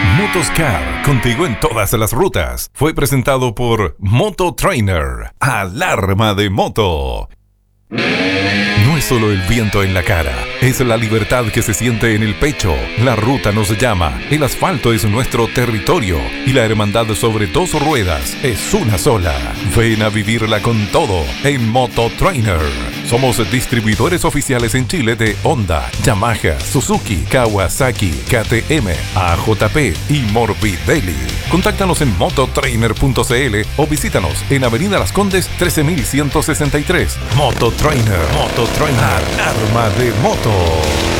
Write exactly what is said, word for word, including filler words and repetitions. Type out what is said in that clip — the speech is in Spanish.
Motoscar, contigo en todas las rutas. Fue presentado por Moto Trainer, alarma de moto. No es solo el viento en la cara, es la libertad que se siente en el pecho. La ruta nos llama, el asfalto es nuestro territorio y la hermandad sobre dos ruedas es una sola. Ven a vivirla con todo en Moto Trainer. Somos distribuidores oficiales en Chile de Honda, Yamaha, Suzuki, Kawasaki, K T M, A J P y Morbidelli. Contáctanos en mototrainer punto c l o visítanos en Avenida Las Condes trece mil ciento sesenta y tres. Moto Trainer, Moto Trainer, arma de moto.